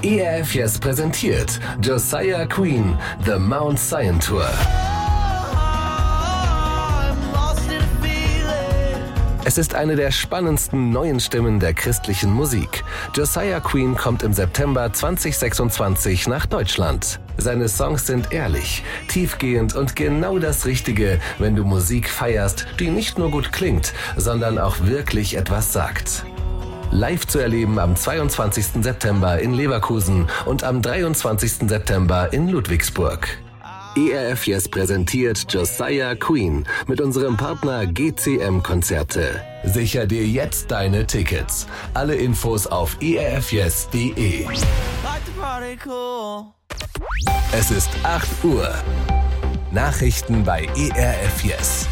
ERF Yes präsentiert Josiah Queen, The Mount Zion Tour. Es ist eine der spannendsten neuen Stimmen der christlichen Musik. Josiah Queen kommt im September 2026 nach Deutschland. Seine Songs sind ehrlich, tiefgehend und genau das Richtige, wenn du Musik feierst, die nicht nur gut klingt, sondern auch wirklich etwas sagt. Live zu erleben am 22. September in Leverkusen und am 23. September in Ludwigsburg. ERF Yes präsentiert Josiah Queen mit unserem Partner GCM Konzerte. Sicher dir jetzt deine Tickets. Alle Infos auf erfyes.de. Es ist 8 Uhr. Nachrichten bei ERF Yes.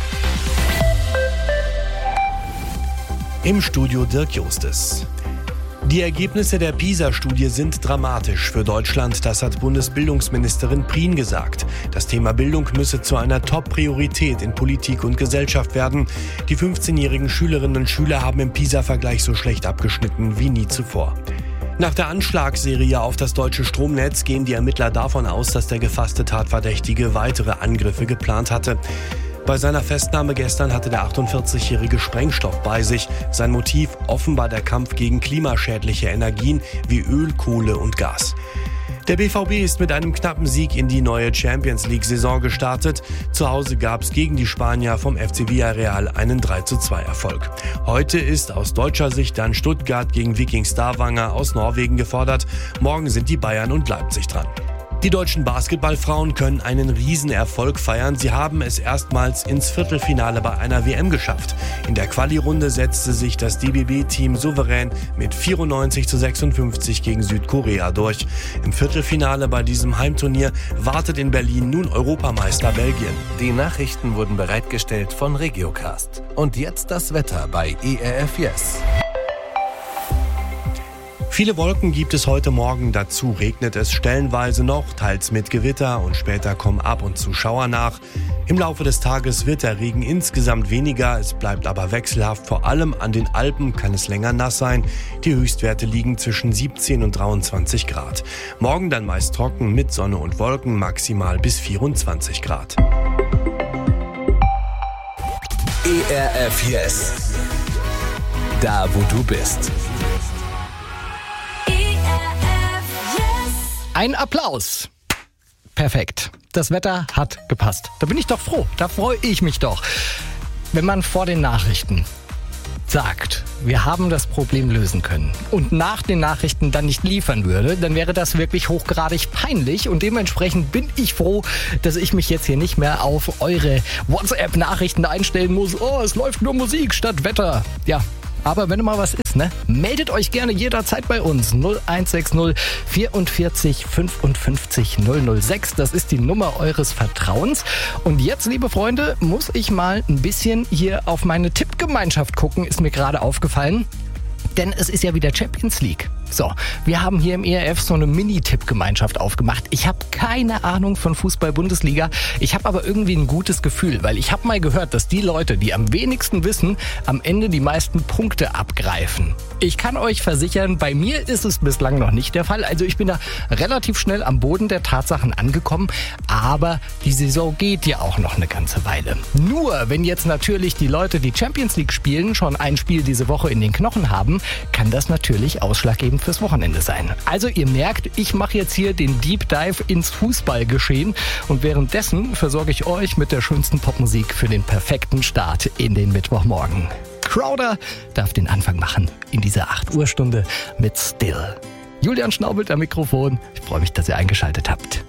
Im Studio Dirk Justes. Die Ergebnisse der PISA-Studie sind dramatisch für Deutschland, das hat Bundesbildungsministerin Prien gesagt. Das Thema Bildung müsse zu einer Top-Priorität in Politik und Gesellschaft werden. Die 15-jährigen Schülerinnen und Schüler haben im PISA-Vergleich so schlecht abgeschnitten wie nie zuvor. Nach der Anschlagsserie auf das deutsche Stromnetz gehen die Ermittler davon aus, dass der gefasste Tatverdächtige weitere Angriffe geplant hatte. Bei seiner Festnahme gestern hatte der 48-jährige Sprengstoff bei sich. Sein Motiv offenbar der Kampf gegen klimaschädliche Energien wie Öl, Kohle und Gas. Der BVB ist mit einem knappen Sieg in die neue Champions-League-Saison gestartet. Zu Hause gab es gegen die Spanier vom FC Villarreal einen 3:2-Erfolg. Heute ist aus deutscher Sicht dann Stuttgart gegen Viking Stavanger aus Norwegen gefordert. Morgen sind die Bayern und Leipzig dran. Die deutschen Basketballfrauen können einen Riesenerfolg feiern. Sie haben es erstmals ins Viertelfinale bei einer WM geschafft. In der Quali-Runde setzte sich das DBB-Team souverän mit 94:56 gegen Südkorea durch. Im Viertelfinale bei diesem Heimturnier wartet in Berlin nun Europameister Belgien. Die Nachrichten wurden bereitgestellt von Regiocast. Und jetzt das Wetter bei ERF Yes. Viele Wolken gibt es heute Morgen, dazu regnet es stellenweise noch, teils mit Gewitter und später kommen ab und zu Schauer nach. Im Laufe des Tages wird der Regen insgesamt weniger, es bleibt aber wechselhaft, vor allem an den Alpen kann es länger nass sein. Die Höchstwerte liegen zwischen 17 und 23 Grad. Morgen dann meist trocken mit Sonne und Wolken, maximal bis 24 Grad. ERF Yes. Da wo du bist. Ein Applaus. Perfekt. Das Wetter hat gepasst. Da bin ich doch froh. Da freue ich mich doch. Wenn man vor den Nachrichten sagt, wir haben das Problem lösen können und nach den Nachrichten dann nicht liefern würde, dann wäre das wirklich hochgradig peinlich und dementsprechend bin ich froh, dass ich mich jetzt hier nicht mehr auf eure WhatsApp-Nachrichten einstellen muss. Oh, es läuft nur Musik statt Wetter. Ja. Aber wenn mal was ist, ne, meldet euch gerne jederzeit bei uns. 0160 44 55 006. Das ist die Nummer eures Vertrauens. Und jetzt, liebe Freunde, muss ich mal ein bisschen hier auf meine Tippgemeinschaft gucken, ist mir gerade aufgefallen. Denn es ist ja wieder Champions League. So, wir haben hier im ERF so eine Mini-Tippgemeinschaft aufgemacht. Ich habe keine Ahnung von Fußball-Bundesliga. Ich habe aber irgendwie ein gutes Gefühl, weil ich habe mal gehört, dass die Leute, die am wenigsten wissen, am Ende die meisten Punkte abgreifen. Ich kann euch versichern, bei mir ist es bislang noch nicht der Fall. Also ich bin da relativ schnell am Boden der Tatsachen angekommen. Aber die Saison geht ja auch noch eine ganze Weile. Nur, wenn jetzt natürlich die Leute, die Champions League spielen, schon ein Spiel diese Woche in den Knochen haben, kann das natürlich ausschlaggebend fürs Wochenende sein. Also ihr merkt, ich mache jetzt hier den Deep Dive ins Fußballgeschehen und währenddessen versorge ich euch mit der schönsten Popmusik für den perfekten Start in den Mittwochmorgen. Crowder darf den Anfang machen in dieser 8 Uhr Stunde mit Still. Julian Schnaubelt am Mikrofon. Ich freue mich, dass ihr eingeschaltet habt.